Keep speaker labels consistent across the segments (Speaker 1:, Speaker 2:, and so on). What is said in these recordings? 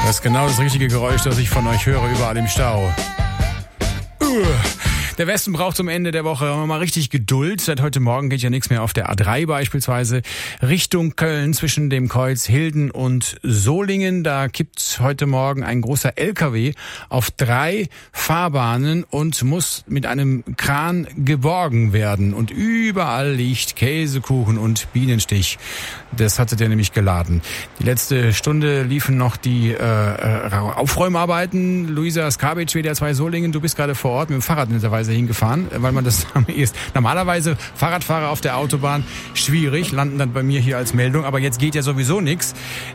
Speaker 1: Das ist genau das richtige Geräusch, das ich von euch höre, überall im Stau. Der Westen braucht zum Ende der Woche mal richtig Geduld. Seit heute Morgen geht ja nichts mehr auf der A3 beispielsweise Richtung Köln zwischen dem Kreuz Hilden und Solingen. Da kippt heute Morgen ein großer LKW auf 3 Fahrbahnen und muss mit einem Kran geborgen werden. Und überall liegt Käsekuchen und Bienenstich. Das hatte der nämlich geladen. Die letzte Stunde liefen noch die Aufräumarbeiten. Luisa Skabic, WDR 2 Solingen, du bist gerade vor Ort mit dem Fahrrad netterweise hingefahren, weil man das ist. Normalerweise Fahrradfahrer auf der Autobahn schwierig, landen dann bei mir hier als Meldung, aber jetzt geht ja sowieso nichts.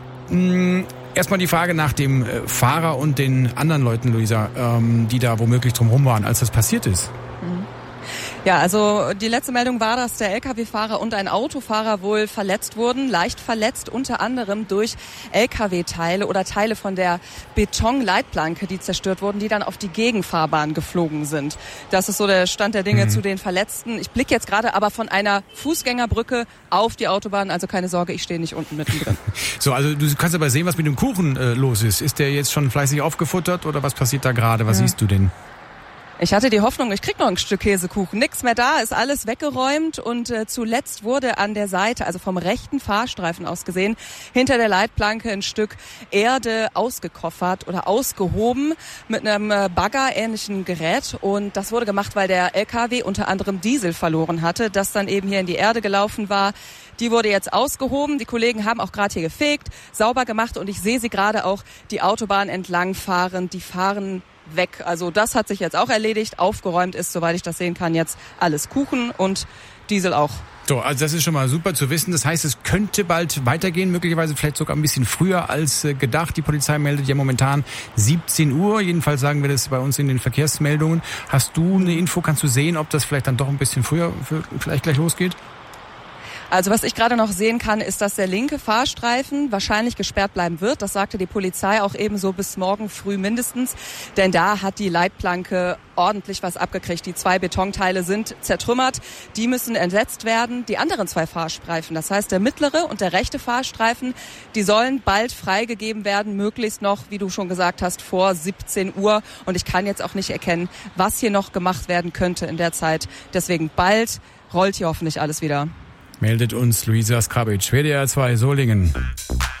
Speaker 1: Erstmal die Frage nach dem Fahrer und den anderen Leuten, Luisa, die da womöglich drumherum waren, als das passiert ist.
Speaker 2: Ja, also die letzte Meldung war, dass der Lkw-Fahrer und ein Autofahrer wohl verletzt wurden, leicht verletzt unter anderem durch Lkw-Teile oder Teile von der Betonleitplanke, die zerstört wurden, die dann auf die Gegenfahrbahn geflogen sind. Das ist so der Stand der Dinge zu den Verletzten. Ich blicke jetzt gerade aber von einer Fußgängerbrücke auf die Autobahn, also keine Sorge, ich stehe nicht unten mittendrin.
Speaker 1: So, also du kannst aber sehen, was mit dem Kuchen los ist. Ist der jetzt schon fleißig aufgefuttert oder was passiert da gerade? Was siehst du denn?
Speaker 2: Ich hatte die Hoffnung, ich krieg noch ein Stück Käsekuchen. Nix mehr da, ist alles weggeräumt und zuletzt wurde an der Seite, also vom rechten Fahrstreifen aus gesehen, hinter der Leitplanke ein Stück Erde ausgekoffert oder ausgehoben mit einem Bagger-ähnlichen Gerät. Und das wurde gemacht, weil der LKW unter anderem Diesel verloren hatte, das dann eben hier in die Erde gelaufen war. Die wurde jetzt ausgehoben. Die Kollegen haben auch gerade hier gefegt, sauber gemacht und ich sehe sie gerade auch die Autobahn entlang fahren. Die fahren weg. Also das hat sich jetzt auch erledigt. Aufgeräumt ist, soweit ich das sehen kann, jetzt alles Kuchen und Diesel auch.
Speaker 1: So, also das ist schon mal super zu wissen. Das heißt, es könnte bald weitergehen, möglicherweise vielleicht sogar ein bisschen früher als gedacht. Die Polizei meldet ja momentan 17 Uhr. Jedenfalls sagen wir das bei uns in den Verkehrsmeldungen. Hast du eine Info? Kannst du sehen, ob das vielleicht dann doch ein bisschen früher vielleicht gleich losgeht?
Speaker 2: Also was ich gerade noch sehen kann, ist, dass der linke Fahrstreifen wahrscheinlich gesperrt bleiben wird. Das sagte die Polizei auch ebenso bis morgen früh mindestens. Denn da hat die Leitplanke ordentlich was abgekriegt. Die 2 Betonteile sind zertrümmert. Die müssen entsetzt werden. Die anderen 2 Fahrstreifen, das heißt der mittlere und der rechte Fahrstreifen, die sollen bald freigegeben werden. Möglichst noch, wie du schon gesagt hast, vor 17 Uhr. Und ich kann jetzt auch nicht erkennen, was hier noch gemacht werden könnte in der Zeit. Deswegen bald rollt hier hoffentlich alles wieder.
Speaker 1: Meldet uns Luisa Skabic, WDR 2 Solingen.